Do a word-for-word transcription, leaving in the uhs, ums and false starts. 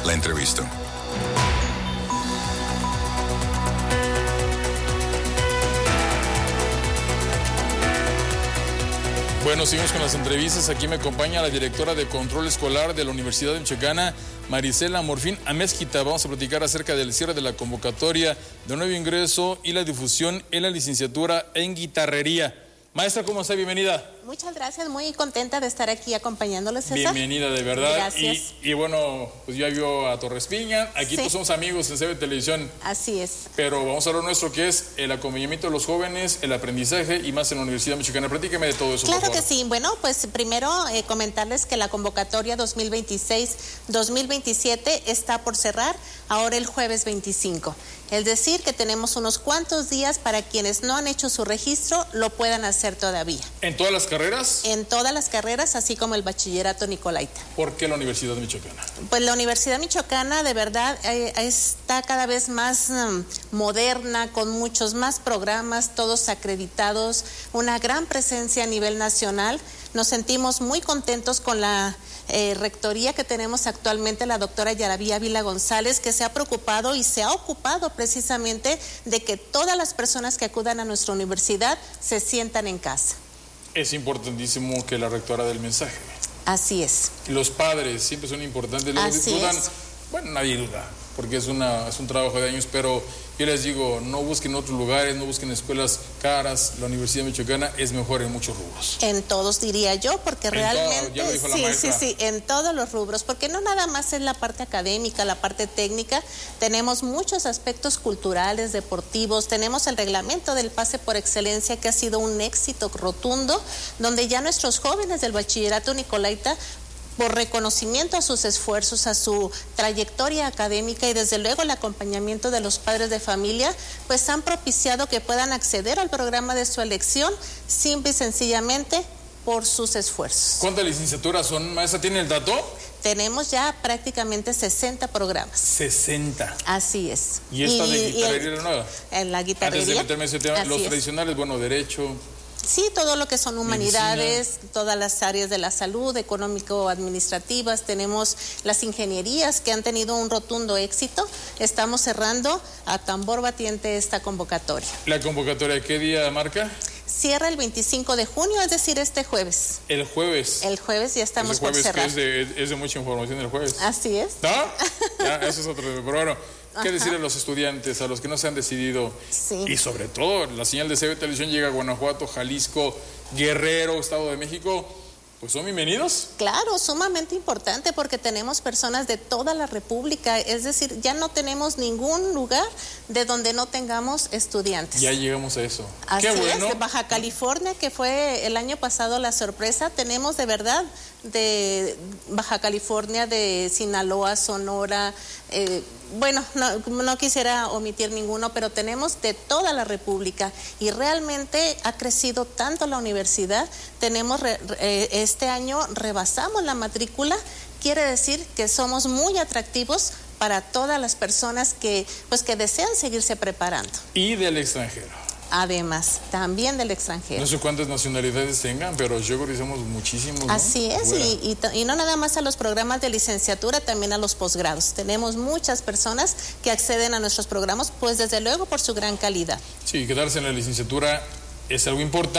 La entrevista. Bueno, seguimos con las entrevistas. Aquí me acompaña la directora de Control Escolar de la Universidad Michoacana, Marisela Morfín Amezquita. Vamos a platicar acerca del cierre de la convocatoria de nuevo ingreso y la difusión en la licenciatura en guitarrería. Maestra, ¿cómo está? Bienvenida. Muchas gracias, muy contenta de estar aquí acompañándoles, César. Bienvenida, de verdad. Gracias. Y, y bueno, pues ya vio a Torres Piña, aquí Sí. todos somos amigos en C B Televisión. Así es. Pero vamos a hablar nuestro, que es el acompañamiento de los jóvenes, el aprendizaje y más en la Universidad Michoacana. Platíqueme de todo eso, Claro por que favor. sí. Bueno, pues primero eh, comentarles que la convocatoria dos mil veintiséis dos mil veintisiete está por cerrar ahora el jueves veinticinco. Es decir, que tenemos unos cuantos días para quienes no han hecho su registro lo puedan hacer todavía. ¿En todas las carreras? En todas las carreras, así como el bachillerato Nicolaita. ¿Por qué la Universidad Michoacana? Pues la Universidad Michoacana de verdad eh, está cada vez más um, moderna, con muchos más programas, todos acreditados, una gran presencia a nivel nacional. Nos sentimos muy contentos con la eh, rectoría que tenemos actualmente, la doctora Yaraví Ávila González, que se ha preocupado y se ha ocupado precisamente de que todas las personas que acudan a nuestra universidad se sientan en casa. Es importantísimo que la rectora dé el mensaje. Así es. Los padres siempre son importantes. Luego Así dudan, es. bueno, nadie duda, porque es, una, es un trabajo de años, pero yo les digo, no busquen otros lugares, no busquen escuelas caras. La Universidad Michoacana es mejor en muchos rubros. En todos, diría yo, porque En realmente todo, ya lo dijo la sí, maestra. sí, sí, en todos los rubros, porque no nada más es la parte académica, la parte técnica, tenemos muchos aspectos culturales, deportivos, tenemos el reglamento del pase por excelencia que ha sido un éxito rotundo, donde ya nuestros jóvenes del bachillerato Nicolaita, por reconocimiento a sus esfuerzos, a su trayectoria académica y desde luego el acompañamiento de los padres de familia, pues han propiciado que puedan acceder al programa de su elección simple y sencillamente por sus esfuerzos. ¿Cuántas licenciaturas son, maestra? ¿Tiene el dato? Tenemos ya prácticamente sesenta programas. sesenta. Así es. ¿Y esta de guitarrería el- era nueva? En la Antes guitarrería. de meterme en ese tema, así los es. tradicionales, bueno, derecho. Sí, todo lo que son humanidades, todas las áreas de la salud, económico-administrativas, tenemos las ingenierías que han tenido un rotundo éxito. Estamos cerrando a tambor batiente esta convocatoria. ¿La convocatoria qué día marca? Cierra el veinticinco de junio, es decir, este jueves. El jueves. El jueves ya estamos Ese jueves por cerrar. que es de, es de mucha información el jueves. Así es. ¿No? Ya, eso es otro tema. Pero bueno, ¿qué Ajá. decir a los estudiantes, a los que no se han decidido? Sí. Y sobre todo, la señal de C B Televisión llega a Guanajuato, Jalisco, Guerrero, Estado de México. Pues son bienvenidos. Claro, sumamente importante porque tenemos personas de toda la República, es decir, ya no tenemos ningún lugar de donde no tengamos estudiantes. Ya llegamos a eso. Así Qué bueno. es, de Baja California, que fue el año pasado la sorpresa, tenemos de verdad de Baja California, de Sinaloa, Sonora, eh, bueno, no, no quisiera omitir ninguno, pero tenemos de toda la República y realmente ha crecido tanto la universidad, tenemos re, re, este año rebasamos la matrícula, quiere decir que somos muy atractivos para todas las personas que, pues, que desean seguirse preparando. Y del extranjero. Además, también del extranjero. No sé cuántas nacionalidades tengan, pero yo creo que somos muchísimos, ¿no? Así es, y, y, y no nada más a los programas de licenciatura, también a los posgrados. Tenemos muchas personas que acceden a nuestros programas, pues desde luego por su gran calidad. Sí, quedarse en la licenciatura es algo importante.